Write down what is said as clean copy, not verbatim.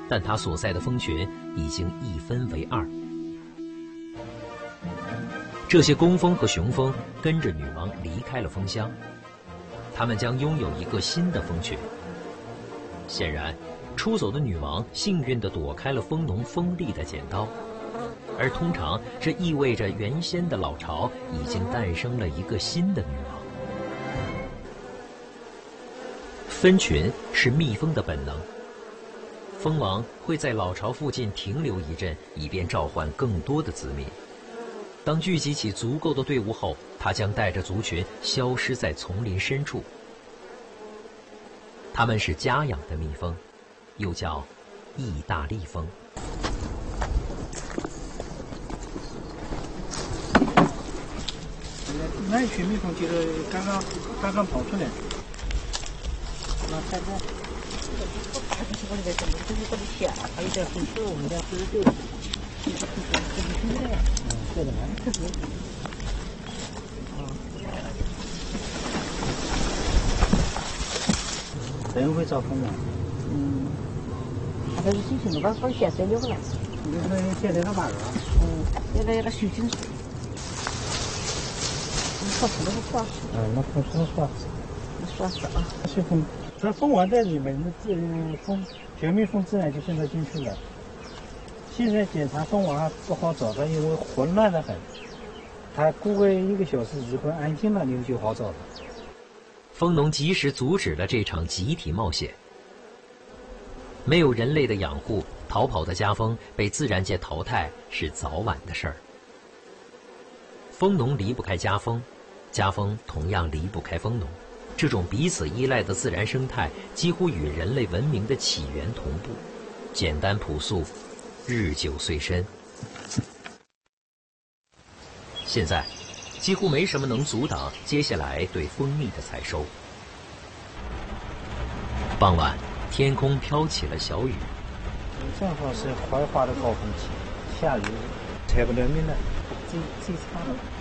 但他所在的蜂群已经一分为二。这些工蜂和雄蜂跟着女王离开了蜂箱，他们将拥有一个新的蜂群。显然，出走的女王幸运地躲开了蜂农锋利的剪刀，而通常这意味着原先的老巢已经诞生了一个新的女王。分群是蜜蜂的本能，蜂王会在老巢附近停留一阵，以便召唤更多的子民。当聚集起足够的队伍后，它将带着族群消失在丛林深处。它们是家养的蜜蜂，又叫意大利蜂。 那一群蜜蜂就是刚刚跑出来。那太多。大的是我那个什么，就是这里下，还有点很瘦，我们家是对的。对的，特别。人会招蜂的。 还是新鲜的，把现在留了。 就是现在那把人。 现在那水晶水。靠谱的不算。 那不算算。 算是啊。 是蜂，这蜂王在里面的绝蜜蜂自然就现在进去了。现在检查蜂王不好找的，因为混乱的很。它过个1个小时以后安静了，你就好找了。 蜂农及时阻止了这场集体冒险。没有人类的养护，逃跑的家蜂被自然界淘汰是早晚的事儿。蜂农离不开家蜂，家蜂同样离不开蜂农。这种彼此依赖的自然生态几乎与人类文明的起源同步，简单朴素，日久岁深。现在几乎没什么能阻挡接下来对蜂蜜的采收。傍晚，天空飘起了小雨， 正好是槐花的高峰期，下雨，采不了蜜了，最差了。